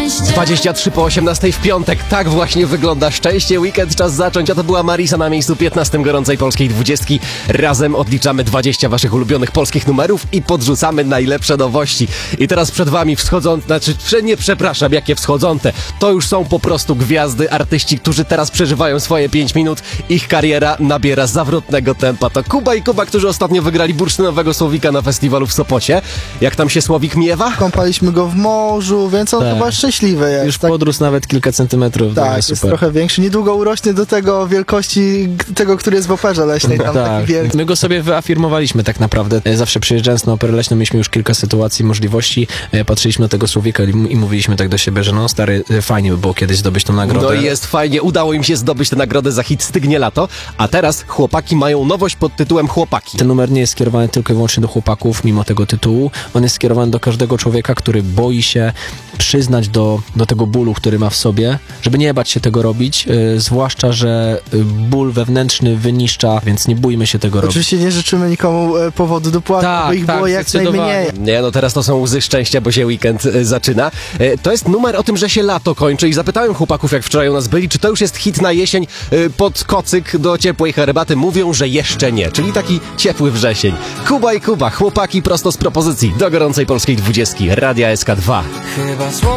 23 po 18 w piątek. Tak właśnie wygląda szczęście. Weekend, czas zacząć. A to była Marisa na miejscu 15 gorącej polskiej 20. Razem odliczamy 20 waszych ulubionych polskich numerów i podrzucamy najlepsze nowości. I teraz przed wami jakie wschodzące. To już są po prostu gwiazdy, artyści, którzy teraz przeżywają swoje 5 minut. Ich kariera nabiera zawrotnego tempa. To Kuba i Kuba, którzy ostatnio wygrali bursztynowego Słowika na festiwalu w Sopocie. Jak tam się Słowik miewa? Kąpaliśmy go w morzu, więc on chyba szczęśliwy jest. Już podrósł nawet kilka centymetrów. Tak, jest super. Trochę większy. Niedługo urośnie do tego wielkości tego, który jest w operze leśnej. Tam taki wielki. My go sobie wyafirmowaliśmy tak naprawdę. Zawsze przyjeżdżając na operę leśną mieliśmy już kilka sytuacji, możliwości. Patrzyliśmy na tego Słowika i mówiliśmy tak do siebie, że no stary, fajnie by było kiedyś zdobyć tą nagrodę. No i jest fajnie. Udało im się zdobyć tę nagrodę za hit Stygnie lato. A teraz chłopaki mają nowość pod tytułem Chłopaki. Ten numer nie jest skierowany tylko i wyłącznie do chłopaków, mimo tego tytułu. On jest skierowany do każdego człowieka, który boi się przyznać do tego bólu, który ma w sobie, żeby nie bać się tego robić, zwłaszcza, że ból wewnętrzny wyniszcza, więc nie bójmy się tego robić. Oczywiście nie życzymy nikomu powodu do płaczu, bo ich było jak najmniej. Nie, no teraz to są łzy szczęścia, bo się weekend zaczyna. To jest numer o tym, że się lato kończy i zapytałem chłopaków, jak wczoraj u nas byli, czy to już jest hit na jesień pod kocyk do ciepłej herbaty. Mówią, że jeszcze nie, czyli taki ciepły wrzesień. Kuba i Kuba, chłopaki prosto z propozycji do gorącej polskiej 20, Radia SK2. Chyba